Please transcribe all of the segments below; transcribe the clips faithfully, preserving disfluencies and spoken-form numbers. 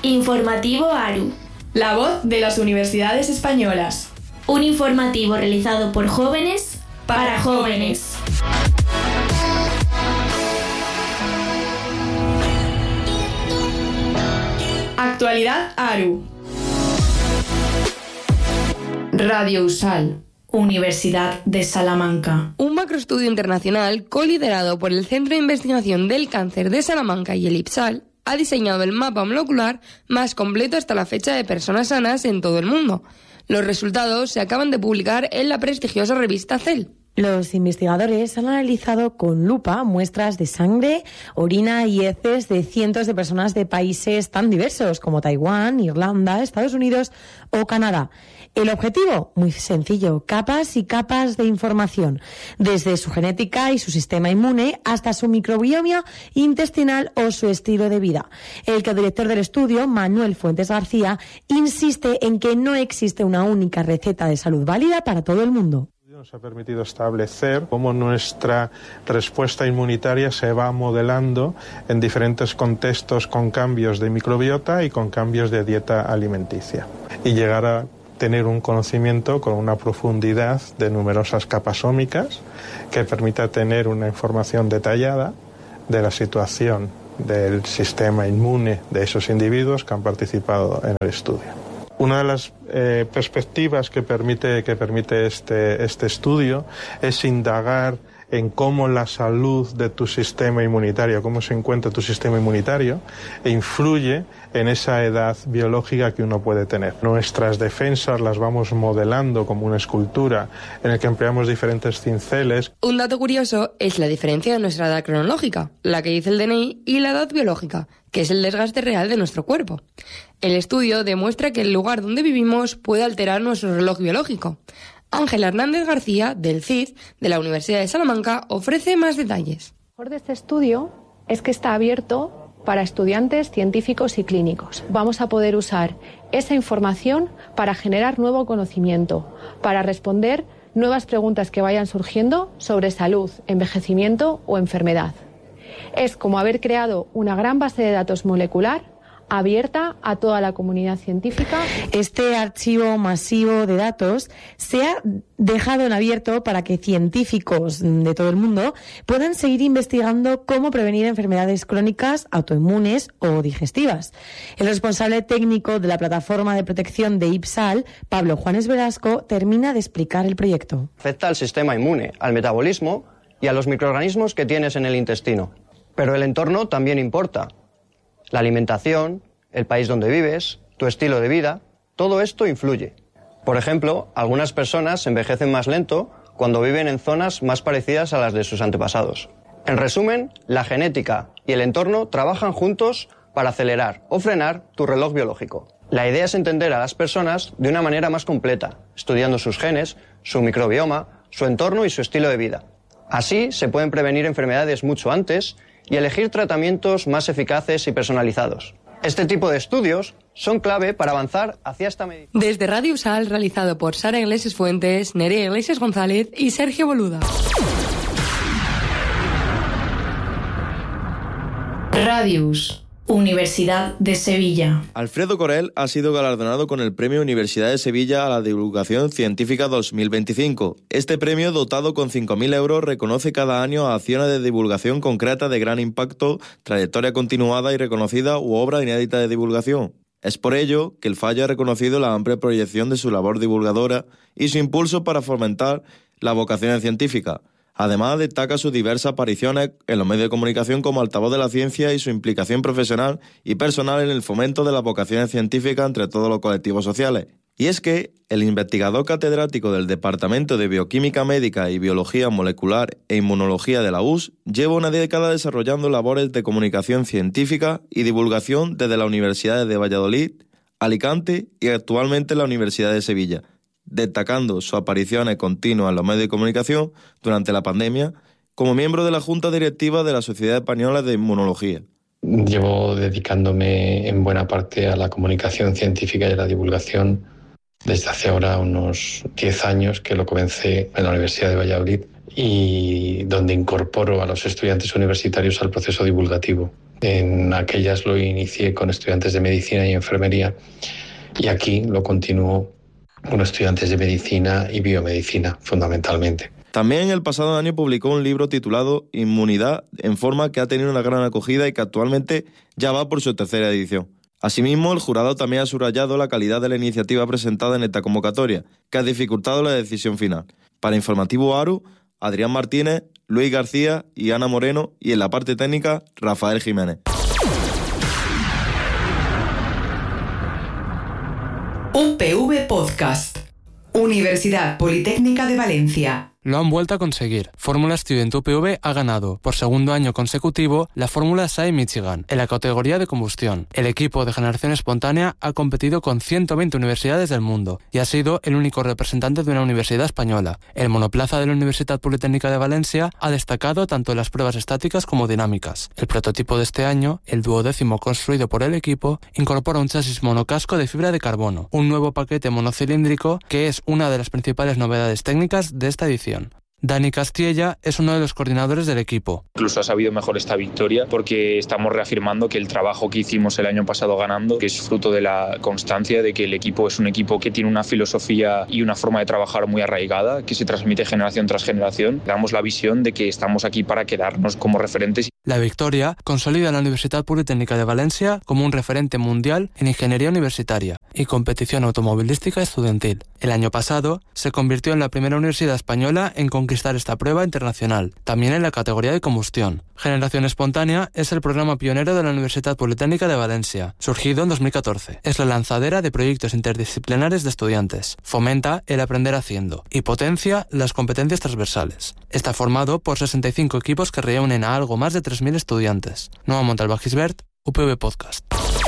Informativo ARU. La voz de las universidades españolas. Un informativo realizado por jóvenes para, para jóvenes. Actualidad ARU. Radio USAL. Universidad de Salamanca. Un macroestudio internacional coliderado por el Centro de Investigación del Cáncer de Salamanca y el IPSAL ha diseñado el mapa molecular más completo hasta la fecha de personas sanas en todo el mundo. Los resultados se acaban de publicar en la prestigiosa revista Cell. Los investigadores han analizado con lupa muestras de sangre, orina y heces de cientos de personas de países tan diversos como Taiwán, Irlanda, Estados Unidos o Canadá. El objetivo, muy sencillo, capas y capas de información, desde su genética y su sistema inmune hasta su microbioma intestinal o su estilo de vida. El co-director del estudio, Manuel Fuentes García, insiste en que no existe una única receta de salud válida para todo el mundo. Nos ha permitido establecer cómo nuestra respuesta inmunitaria se va modelando en diferentes contextos con cambios de microbiota y con cambios de dieta alimenticia. Y llegar a tener un conocimiento con una profundidad de numerosas capas ómicas que permita tener una información detallada de la situación del sistema inmune de esos individuos que han participado en el estudio. Una de las eh, perspectivas que permite, que permite este, este estudio es indagar en cómo la salud de tu sistema inmunitario, cómo se encuentra tu sistema inmunitario, e influye en esa edad biológica que uno puede tener. Nuestras defensas las vamos modelando como una escultura en la que empleamos diferentes cinceles. Un dato curioso es la diferencia de nuestra edad cronológica, la que dice el D N I, y la edad biológica, que es el desgaste real de nuestro cuerpo. El estudio demuestra que el lugar donde vivimos puede alterar nuestro reloj biológico. Ángela Hernández García, del C I D, de la Universidad de Salamanca, ofrece más detalles. Lo mejor de este estudio es que está abierto para estudiantes, científicos y clínicos. Vamos a poder usar esa información para generar nuevo conocimiento, para responder nuevas preguntas que vayan surgiendo sobre salud, envejecimiento o enfermedad. Es como haber creado una gran base de datos molecular abierta a toda la comunidad científica. Este archivo masivo de datos se ha dejado en abierto para que científicos de todo el mundo puedan seguir investigando cómo prevenir enfermedades crónicas, autoinmunes o digestivas. El responsable técnico de la plataforma de protección de IPSAL, Pablo Juanes Velasco, termina de explicar el proyecto. Afecta al sistema inmune, al metabolismo y a los microorganismos que tienes en el intestino. Pero el entorno también importa. La alimentación, el país donde vives, tu estilo de vida, todo esto influye. Por ejemplo, algunas personas envejecen más lento cuando viven en zonas más parecidas a las de sus antepasados. En resumen, la genética y el entorno trabajan juntos para acelerar o frenar tu reloj biológico. La idea es entender a las personas de una manera más completa, estudiando sus genes, su microbioma, su entorno y su estilo de vida. Así se pueden prevenir enfermedades mucho antes y elegir tratamientos más eficaces y personalizados. Este tipo de estudios son clave para avanzar hacia esta medicina. Desde Radio USAL, realizado por Sara Iglesias Fuentes, Nerea Iglesias González y Sergio Boluda. Radius. Universidad de Sevilla. Alfredo Corel ha sido galardonado con el Premio Universidad de Sevilla a la Divulgación Científica dos mil veinticinco. Este premio, dotado con cinco mil euros, reconoce cada año a acciones de divulgación concreta de gran impacto, trayectoria continuada y reconocida u obra inédita de divulgación. Es por ello que el fallo ha reconocido la amplia proyección de su labor divulgadora y su impulso para fomentar la vocación científica. Además, destaca sus diversas apariciones en los medios de comunicación como altavoz de la ciencia y su implicación profesional y personal en el fomento de las vocaciones científicas entre todos los colectivos sociales. Y es que el investigador catedrático del Departamento de Bioquímica Médica y Biología Molecular e Inmunología de la U S lleva una década desarrollando labores de comunicación científica y divulgación desde las universidades de Valladolid, Alicante y actualmente la Universidad de Sevilla, destacando sus apariciones continuas en los medios de comunicación durante la pandemia como miembro de la Junta Directiva de la Sociedad Española de Inmunología. Llevo dedicándome en buena parte a la comunicación científica y a la divulgación desde hace ahora unos diez años, que lo comencé en la Universidad de Valladolid y donde incorporo a los estudiantes universitarios al proceso divulgativo. En aquellas lo inicié con estudiantes de medicina y enfermería y aquí lo continúo con estudiantes de medicina y biomedicina, fundamentalmente. También el pasado año publicó un libro titulado Inmunidad en Forma, que ha tenido una gran acogida y que actualmente ya va por su tercera edición. Asimismo, el jurado también ha subrayado la calidad de la iniciativa presentada en esta convocatoria, que ha dificultado la decisión final. Para Informativo ARU, Adrián Martínez, Luis García y Ana Moreno, y en la parte técnica, Rafael Jiménez. U P V Podcast. Universidad Politécnica de Valencia. Lo han vuelto a conseguir. Fórmula Student U P V ha ganado, por segundo año consecutivo, la Fórmula S A E Michigan, en la categoría de combustión. El equipo de generación espontánea ha competido con ciento veinte universidades del mundo y ha sido el único representante de una universidad española. El monoplaza de la Universidad Politécnica de Valencia ha destacado tanto en las pruebas estáticas como dinámicas. El prototipo de este año, el duodécimo construido por el equipo, incorpora un chasis monocasco de fibra de carbono, un nuevo paquete monocilíndrico que es una de las principales novedades técnicas de esta edición. Dani Castilla es uno de los coordinadores del equipo. Incluso ha sabido mejor esta victoria porque estamos reafirmando que el trabajo que hicimos el año pasado ganando, que es fruto de la constancia de que el equipo es un equipo que tiene una filosofía y una forma de trabajar muy arraigada, que se transmite generación tras generación. Damos la visión de que estamos aquí para quedarnos como referentes. La victoria consolida a la Universidad Politécnica de Valencia como un referente mundial en ingeniería universitaria y competición automovilística estudiantil. El año pasado se convirtió en la primera universidad española en conquistar esta prueba internacional, también en la categoría de combustión. Generación Espontánea es el programa pionero de la Universidad Politécnica de Valencia, surgido en dos mil catorce. Es la lanzadera de proyectos interdisciplinares de estudiantes, fomenta el aprender haciendo y potencia las competencias transversales. Está formado por sesenta y cinco equipos que reúnen a algo más de tres mil estudiantes. Noa Montalbán Gisbert, U P V Podcast.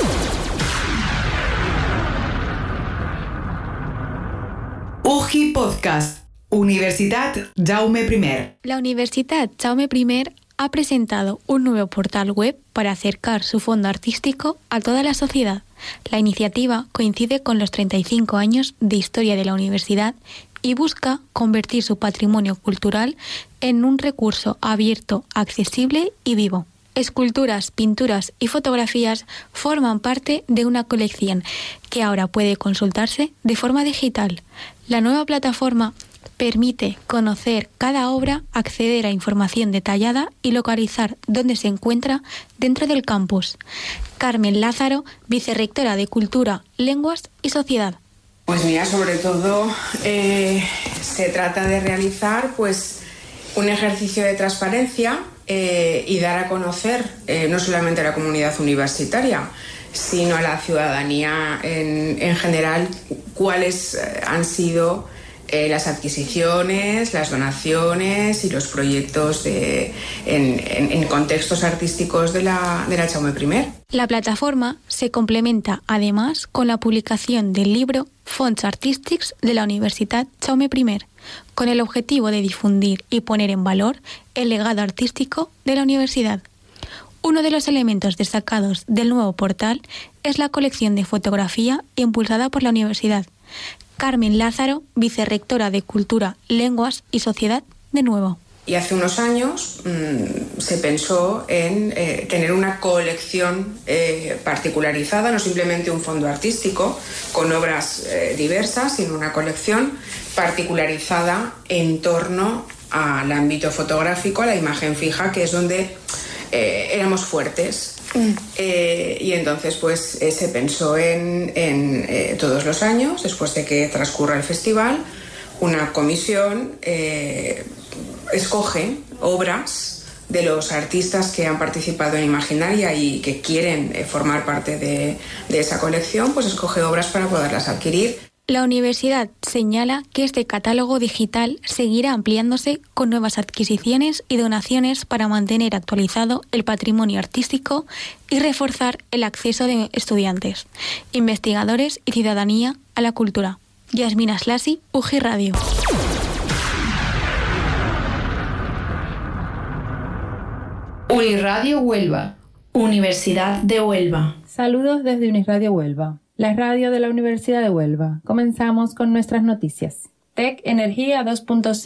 U G I Podcast. Universitat Jaume I. La Universitat Jaume I ha presentado un nuevo portal web para acercar su fondo artístico a toda la sociedad. La iniciativa coincide con los treinta y cinco años de historia de la universidad y busca convertir su patrimonio cultural en un recurso abierto, accesible y vivo. Esculturas, pinturas y fotografías forman parte de una colección que ahora puede consultarse de forma digital. La nueva plataforma permite conocer cada obra, acceder a información detallada y localizar dónde se encuentra dentro del campus. Carmen Lázaro, vicerrectora de Cultura, Lenguas y Sociedad. Pues mira, sobre todo eh, se trata de realizar pues un ejercicio de transparencia eh, y dar a conocer eh, no solamente a la comunidad universitaria, sino a la ciudadanía en, en general cuáles eh, han sido eh, las adquisiciones, las donaciones y los proyectos de, en, en, en contextos artísticos de la, de la Jaume I. La plataforma se complementa además con la publicación del libro Fons Artístics de la Universitat Jaume I, con el objetivo de difundir y poner en valor el legado artístico de la universidad. Uno de los elementos destacados del nuevo portal es la colección de fotografía impulsada por la universidad. Carmen Lázaro, vicerrectora de Cultura, Lenguas y Sociedad, de nuevo. Y hace unos años mmm, se pensó en eh, tener una colección eh, particularizada, no simplemente un fondo artístico con obras eh, diversas, sino una colección particularizada en torno al ámbito fotográfico, a la imagen fija, que es donde eh, éramos fuertes. Mm. Eh, y entonces pues eh, se pensó en, en eh, todos los años, después de que transcurra el festival, una comisión eh, escoge obras de los artistas que han participado en Imaginaria y que quieren eh, formar parte de, de esa colección, pues escoge obras para poderlas adquirir. La universidad señala que este catálogo digital seguirá ampliándose con nuevas adquisiciones y donaciones para mantener actualizado el patrimonio artístico y reforzar el acceso de estudiantes, investigadores y ciudadanía a la cultura. Yasmina Slasi, U G I Radio. Unirradio Huelva. Universidad de Huelva. Saludos desde Unirradio Huelva, la radio de la Universidad de Huelva. Comenzamos con nuestras noticias. Tec Energía dos punto cero.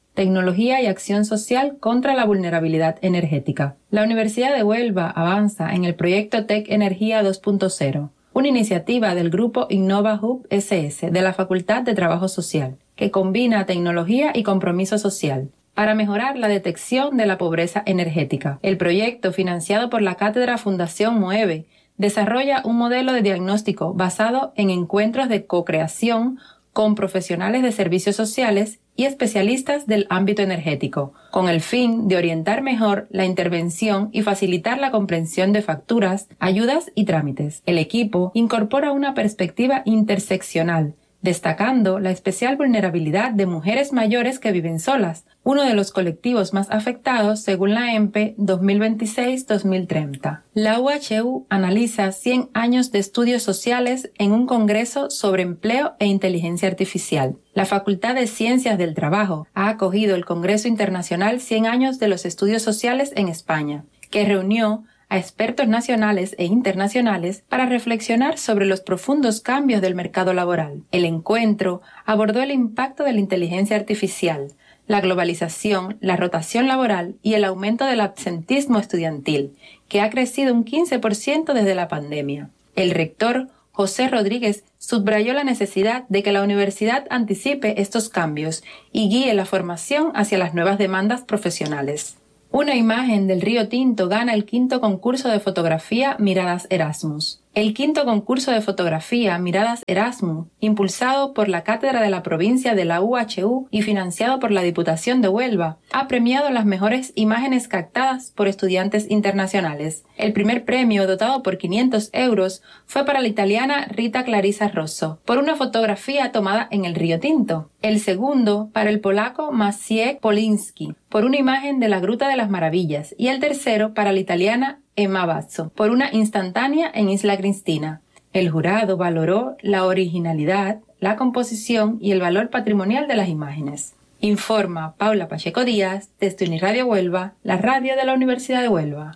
Tecnología y acción social contra la vulnerabilidad energética. La Universidad de Huelva avanza en el proyecto Tec Energía dos punto cero, una iniciativa del grupo Innova Hub S S de la Facultad de Trabajo Social, que combina tecnología y compromiso social para mejorar la detección de la pobreza energética. El proyecto, financiado por la Cátedra Fundación Mueve, desarrolla un modelo de diagnóstico basado en encuentros de co-creación con profesionales de servicios sociales y especialistas del ámbito energético, con el fin de orientar mejor la intervención y facilitar la comprensión de facturas, ayudas y trámites. El equipo incorpora una perspectiva interseccional, destacando la especial vulnerabilidad de mujeres mayores que viven solas, uno de los colectivos más afectados según la E M P E dos mil veintiséis dos mil treinta. La U H U analiza cien años de estudios sociales en un congreso sobre empleo e inteligencia artificial. La Facultad de Ciencias del Trabajo ha acogido el Congreso Internacional cien años de los Estudios Sociales en España, que reunió a expertos nacionales e internacionales para reflexionar sobre los profundos cambios del mercado laboral. El encuentro abordó el impacto de la inteligencia artificial, la globalización, la rotación laboral y el aumento del absentismo estudiantil, que ha crecido un quince por ciento desde la pandemia. El rector José Rodríguez subrayó la necesidad de que la universidad anticipe estos cambios y guíe la formación hacia las nuevas demandas profesionales. Una imagen del Río Tinto gana el quinto concurso de fotografía Miradas Erasmus. El quinto concurso de fotografía Miradas Erasmus, impulsado por la Cátedra de la Provincia de la U H U y financiado por la Diputación de Huelva, ha premiado las mejores imágenes captadas por estudiantes internacionales. El primer premio, dotado por quinientos euros, fue para la italiana Rita Clarisa Rosso, por una fotografía tomada en el Río Tinto. El segundo, para el polaco Maciej Poliński, por una imagen de la Gruta de las Maravillas, y el tercero, para la italiana Emma Bazzo, por una instantánea en Isla Cristina. El jurado valoró la originalidad, la composición y el valor patrimonial de las imágenes. Informa Paula Pacheco Díaz, desde Uniradio Huelva, la radio de la Universidad de Huelva.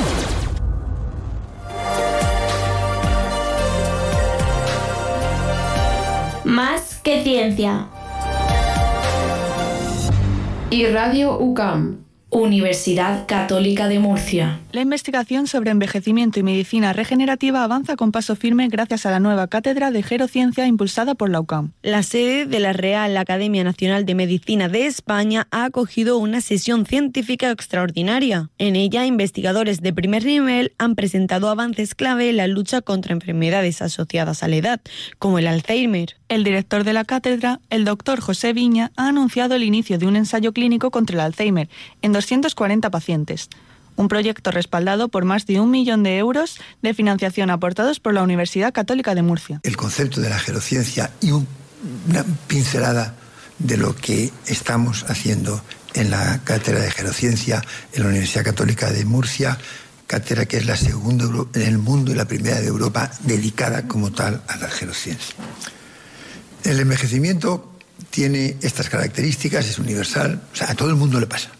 Más que ciencia. Y Radio U C A M. Universidad Católica de Murcia. La investigación sobre envejecimiento y medicina regenerativa avanza con paso firme gracias a la nueva cátedra de Gerociencia impulsada por la U C A M. La sede de la Real Academia Nacional de Medicina de España ha acogido una sesión científica extraordinaria. En ella, investigadores de primer nivel han presentado avances clave en la lucha contra enfermedades asociadas a la edad, como el Alzheimer. El director de la cátedra, el doctor José Viña, ha anunciado el inicio de un ensayo clínico contra el Alzheimer en doscientos cuarenta pacientes. Un proyecto respaldado por más de un millón de euros de financiación aportados por la Universidad Católica de Murcia. El concepto de la gerociencia y un, una pincelada de lo que estamos haciendo en la cátedra de gerociencia en la Universidad Católica de Murcia, cátedra que es la segunda en el mundo y la primera de Europa dedicada como tal a la gerociencia. El envejecimiento tiene estas características, es universal, o sea, a todo el mundo le pasa.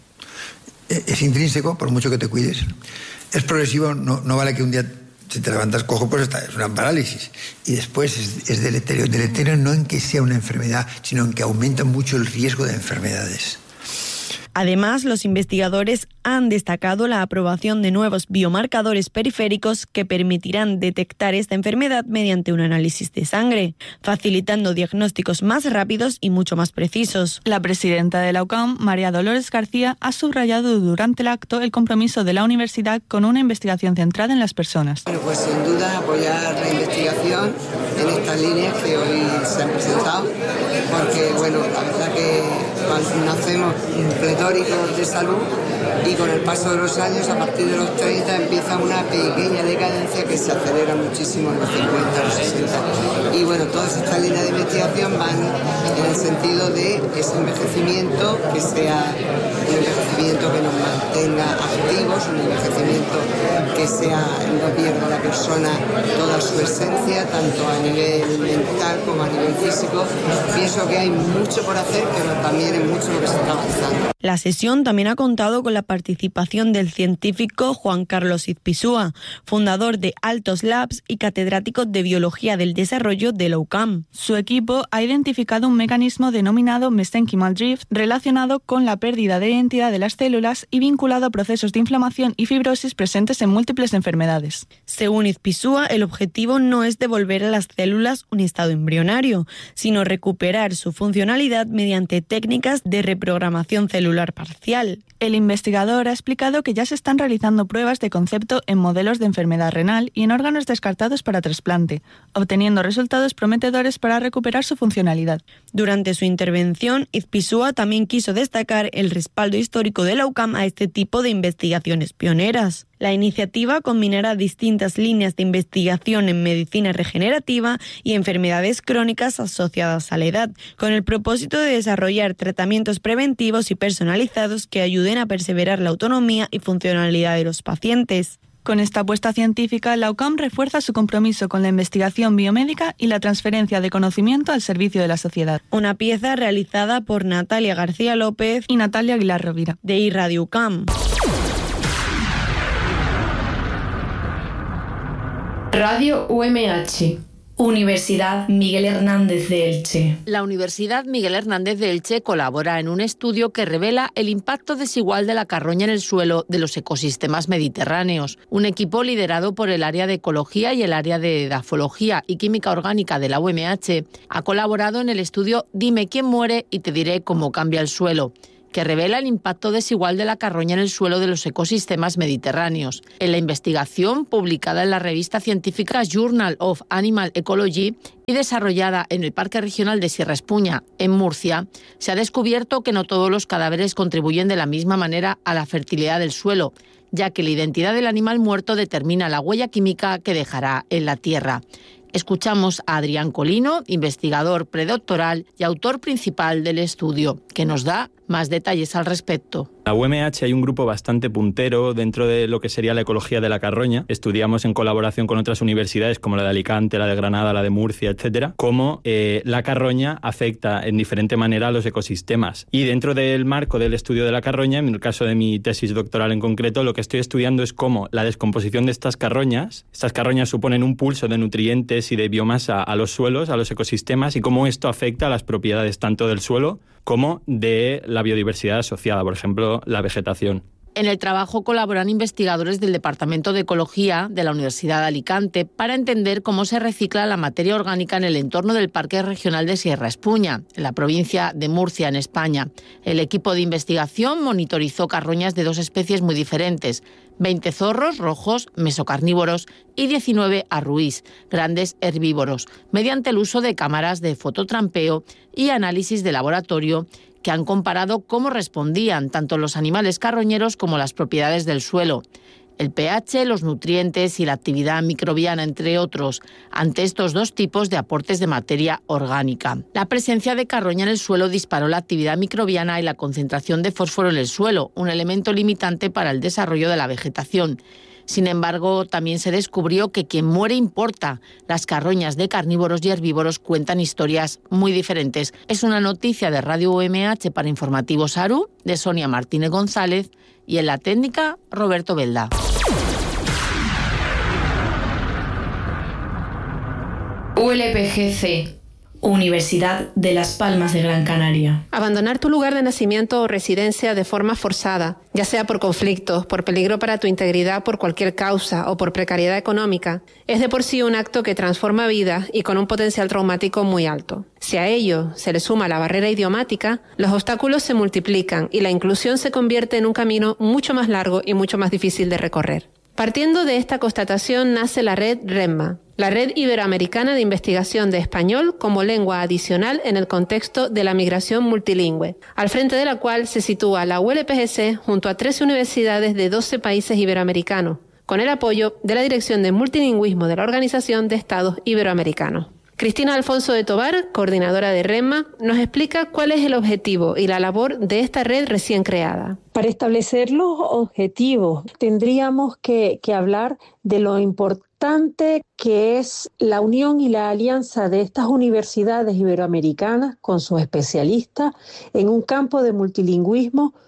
Es intrínseco, por mucho que te cuides. Es progresivo, no, no vale que un día si te levantas cojo, pues está, es una parálisis. Y después es, es deleterio. Deleterio no en que sea una enfermedad, sino en que aumenta mucho el riesgo de enfermedades. Además, los investigadores han destacado la aprobación de nuevos biomarcadores periféricos que permitirán detectar esta enfermedad mediante un análisis de sangre, facilitando diagnósticos más rápidos y mucho más precisos. La presidenta de la U C A M, María Dolores García, ha subrayado durante el acto el compromiso de la universidad con una investigación centrada en las personas. Bueno, pues sin duda apoyar la investigación en estas líneas que hoy se han presentado, porque bueno, la verdad que cuando nacemos pletóricos de salud y con el paso de los años, a partir de los treinta, empieza una pequeña decadencia que se acelera muchísimo en los cincuenta, los sesenta. Y bueno, todas estas líneas de investigación van en el sentido de ese envejecimiento, que sea un envejecimiento que nos mantenga activos, un envejecimiento que sea, no pierda la persona toda su esencia, tanto a nivel mental como a nivel físico. Pienso que hay mucho por hacer, pero también es mucho lo que se está avanzando. La sesión también ha contado con la participación del científico Juan Carlos Izpisúa, fundador de Altos Labs y catedrático de Biología del Desarrollo de la U C A M. Su equipo ha identificado un mecanismo denominado mesenchymal drift relacionado con la pérdida de identidad de las células y vinculado a procesos de inflamación y fibrosis presentes en múltiples enfermedades. Según Izpisúa, el objetivo no es devolver a las células un estado embrionario, sino recuperar su funcionalidad mediante técnicas de reprogramación celular parcial. El investigador ha explicado que ya se están realizando pruebas de concepto en modelos de enfermedad renal y en órganos descartados para trasplante, obteniendo resultados prometedores para recuperar su funcionalidad. Durante su intervención, Izpisúa también quiso destacar el respaldo histórico de la U C A M a este tipo de investigaciones pioneras. La iniciativa combinará distintas líneas de investigación en medicina regenerativa y enfermedades crónicas asociadas a la edad, con el propósito de desarrollar tratamientos preventivos y personalizados que ayuden a perseverar la autonomía y funcionalidad de los pacientes. Con esta apuesta científica, la U C A M refuerza su compromiso con la investigación biomédica y la transferencia de conocimiento al servicio de la sociedad. Una pieza realizada por Natalia García López y Natalia Aguilar Rovira, de iRadio U C A M. Radio U M H. Universidad Miguel Hernández de Elche. La Universidad Miguel Hernández de Elche colabora en un estudio que revela el impacto desigual de la carroña en el suelo de los ecosistemas mediterráneos. Un equipo liderado por el área de Ecología y el área de Edafología y Química Orgánica de la U M H ha colaborado en el estudio Dime quién muere y te diré cómo cambia el suelo, que revela el impacto desigual de la carroña en el suelo de los ecosistemas mediterráneos. En la investigación, publicada en la revista científica Journal of Animal Ecology y desarrollada en el Parque Regional de Sierra Espuña, en Murcia, se ha descubierto que no todos los cadáveres contribuyen de la misma manera a la fertilidad del suelo, ya que la identidad del animal muerto determina la huella química que dejará en la tierra. Escuchamos a Adrián Colino, investigador predoctoral y autor principal del estudio, que nos da más detalles al respecto. En la U M H hay un grupo bastante puntero dentro de lo que sería la ecología de la carroña. Estudiamos en colaboración con otras universidades como la de Alicante, la de Granada, la de Murcia, etcétera, cómo eh, la carroña afecta en diferente manera a los ecosistemas. Y dentro del marco del estudio de la carroña, en el caso de mi tesis doctoral en concreto, lo que estoy estudiando es cómo la descomposición de estas carroñas, estas carroñas suponen un pulso de nutrientes y de biomasa a los suelos, a los ecosistemas, y cómo esto afecta a las propiedades tanto del suelo como de la biodiversidad asociada, por ejemplo, la vegetación. En el trabajo colaboran investigadores del Departamento de Ecología de la Universidad de Alicante para entender cómo se recicla la materia orgánica en el entorno del Parque Regional de Sierra Espuña, en la provincia de Murcia, en España. El equipo de investigación monitorizó carroñas de dos especies muy diferentes, veinte zorros rojos mesocarnívoros y diecinueve arruís, grandes herbívoros, mediante el uso de cámaras de fototrampeo y análisis de laboratorio que han comparado cómo respondían tanto los animales carroñeros como las propiedades del suelo, el pH, los nutrientes y la actividad microbiana, entre otros, ante estos dos tipos de aportes de materia orgánica. La presencia de carroña en el suelo disparó la actividad microbiana y la concentración de fósforo en el suelo, un elemento limitante para el desarrollo de la vegetación. Sin embargo, también se descubrió que quien muere importa. Las carroñas de carnívoros y herbívoros cuentan historias muy diferentes. Es una noticia de Radio U M H para Informativos ARU, de Sonia Martínez González, y en la técnica, Roberto Belda. U L P G C. Universidad de Las Palmas de Gran Canaria. Abandonar tu lugar de nacimiento o residencia de forma forzada, ya sea por conflictos, por peligro para tu integridad por cualquier causa o por precariedad económica, es de por sí un acto que transforma vidas y con un potencial traumático muy alto. Si a ello se le suma la barrera idiomática, los obstáculos se multiplican y la inclusión se convierte en un camino mucho más largo y mucho más difícil de recorrer. Partiendo de esta constatación nace la red REMMA, la Red Iberoamericana de Investigación de Español como lengua adicional en el contexto de la migración multilingüe, al frente de la cual se sitúa la U L P G C junto a trece universidades de doce países iberoamericanos, con el apoyo de la Dirección de Multilingüismo de la Organización de Estados Iberoamericanos. Cristina Alfonso de Tobar, coordinadora de REMMA, nos explica cuál es el objetivo y la labor de esta red recién creada. Para establecer los objetivos, tendríamos que, que hablar de lo importante que es la unión y la alianza de estas universidades iberoamericanas con sus especialistas en un campo de multilingüismo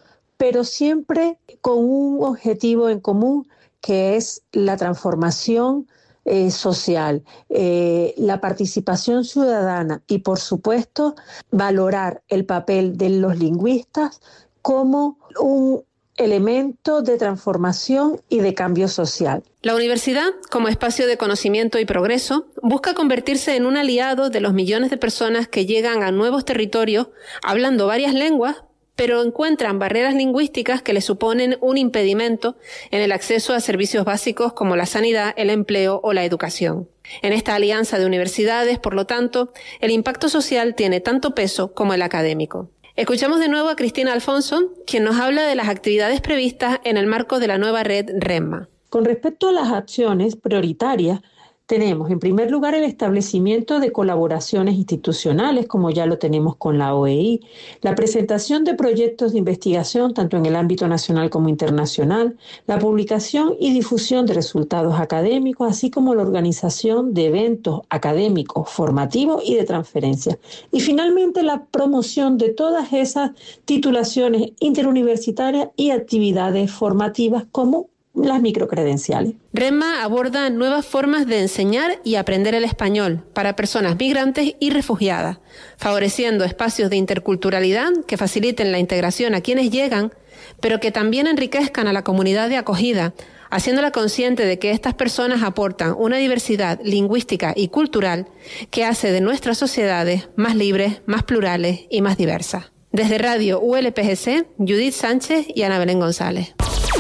pero siempre con un objetivo en común, que es la transformación eh, social, eh, la participación ciudadana y, por supuesto, valorar el papel de los lingüistas como un elemento de transformación y de cambio social. La universidad, como espacio de conocimiento y progreso, busca convertirse en un aliado de los millones de personas que llegan a nuevos territorios hablando varias lenguas, pero encuentran barreras lingüísticas que les suponen un impedimento en el acceso a servicios básicos como la sanidad, el empleo o la educación. En esta alianza de universidades, por lo tanto, el impacto social tiene tanto peso como el académico. Escuchamos de nuevo a Cristina Alfonso, quien nos habla de las actividades previstas en el marco de la nueva red REMMA. Con respecto a las acciones prioritarias, tenemos en primer lugar el establecimiento de colaboraciones institucionales, como ya lo tenemos con la O E I, la presentación de proyectos de investigación tanto en el ámbito nacional como internacional, la publicación y difusión de resultados académicos, así como la organización de eventos académicos, formativos y de transferencia. Y finalmente la promoción de todas esas titulaciones interuniversitarias y actividades formativas como las microcredenciales. REMMA aborda nuevas formas de enseñar y aprender el español para personas migrantes y refugiadas, favoreciendo espacios de interculturalidad que faciliten la integración a quienes llegan, pero que también enriquezcan a la comunidad de acogida, haciéndola consciente de que estas personas aportan una diversidad lingüística y cultural que hace de nuestras sociedades más libres, más plurales y más diversas. Desde Radio U L P G C, Judith Sánchez y Ana Belén González.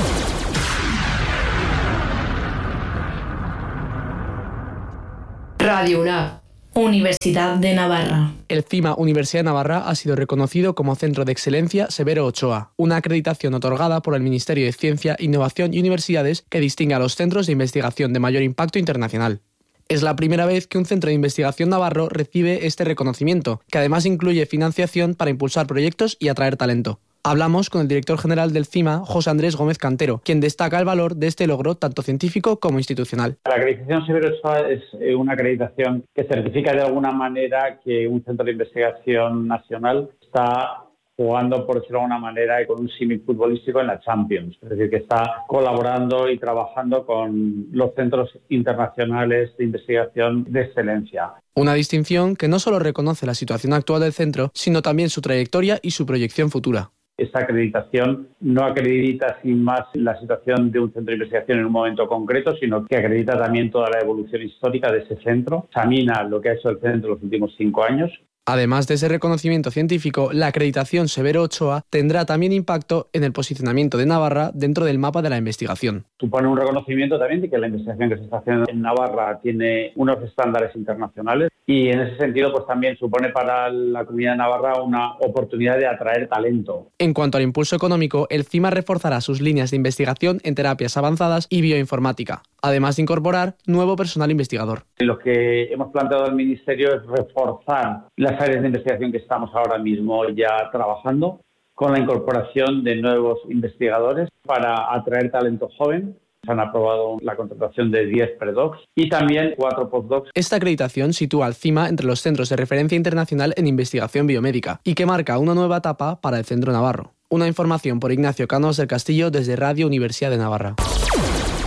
Radio UNAV, Universidad de Navarra. El CIMA Universidad de Navarra ha sido reconocido como Centro de Excelencia Severo Ochoa, una acreditación otorgada por el Ministerio de Ciencia, Innovación y Universidades que distingue a los centros de investigación de mayor impacto internacional. Es la primera vez que un centro de investigación navarro recibe este reconocimiento, que además incluye financiación para impulsar proyectos y atraer talento. Hablamos con el director general del CIMA, José Andrés Gómez Cantero, quien destaca el valor de este logro tanto científico como institucional. La acreditación Severo Ochoa es una acreditación que certifica de alguna manera que un centro de investigación nacional está jugando, por decirlo de alguna manera, y con un símil futbolístico en la Champions. Es decir, que está colaborando y trabajando con los centros internacionales de investigación de excelencia. Una distinción que no solo reconoce la situación actual del centro, sino también su trayectoria y su proyección futura. Esta acreditación no acredita sin más la situación de un centro de investigación en un momento concreto, sino que acredita también toda la evolución histórica de ese centro, examina lo que ha hecho el centro en los últimos cinco años. Además de ese reconocimiento científico, la acreditación Severo Ochoa tendrá también impacto en el posicionamiento de Navarra dentro del mapa de la investigación. Supone un reconocimiento también de que la investigación que se está haciendo en Navarra tiene unos estándares internacionales y en ese sentido pues también supone para la comunidad de Navarra una oportunidad de atraer talento. En cuanto al impulso económico, el CIMA reforzará sus líneas de investigación en terapias avanzadas y bioinformática, además de incorporar nuevo personal investigador. Lo que hemos planteado al Ministerio es reforzar las áreas de investigación que estamos ahora mismo ya trabajando con la incorporación de nuevos investigadores para atraer talento joven. Se han aprobado la contratación de diez predocs y también cuatro postdocs. Esta acreditación sitúa al CIMA entre los centros de referencia internacional en investigación biomédica y que marca una nueva etapa para el Centro Navarro. Una información por Ignacio Cánovas del Castillo desde Radio Universidad de Navarra.